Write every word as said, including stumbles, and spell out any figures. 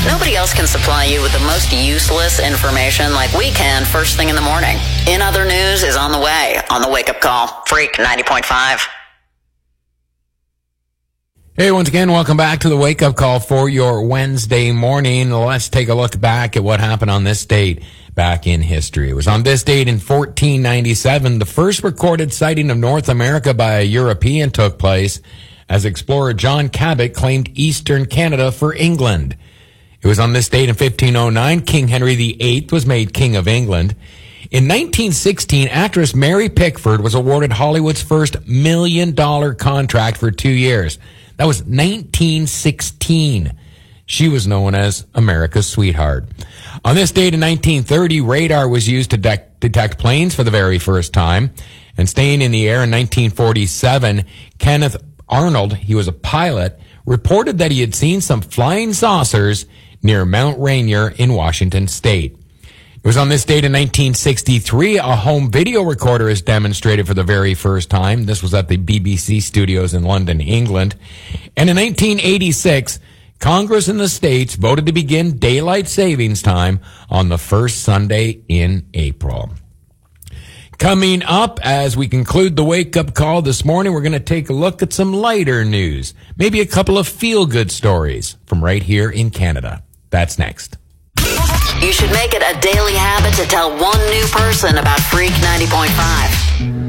Nobody else can supply you with the most useless information like we can first thing in the morning. In Other News is on the way on the Wake Up Call. Freak ninety point five. Hey, once again, welcome back to the Wake Up Call for your Wednesday morning. Let's take a look back at what happened on this date back in history. It was on this date in fourteen ninety-seven, the first recorded sighting of North America by a European took place as explorer John Cabot claimed eastern Canada for England. It was on this date in fifteen oh nine, King Henry the Eighth was made King of England. In nineteen sixteen, actress Mary Pickford was awarded Hollywood's first million-dollar contract for two years. That was nineteen sixteen. She was known as America's sweetheart. On this date in nineteen thirty, radar was used to de- detect planes for the very first time. And staying in the air in nineteen forty-seven, Kenneth Arnold, he was a pilot, reported that he had seen some flying saucers near Mount Rainier in Washington State. It was on this date in nineteen sixty-three, a home video recorder is demonstrated for the very first time. This was at the B B C studios in London, England. And in nineteen eighty-six, Congress in the States voted to begin daylight savings time on the first Sunday in April. Coming up, as we conclude the wake-up call this morning, we're going to take a look at some lighter news. Maybe a couple of feel-good stories from right here in Canada. That's next. You should make it a daily habit to tell one new person about Freak ninety point five.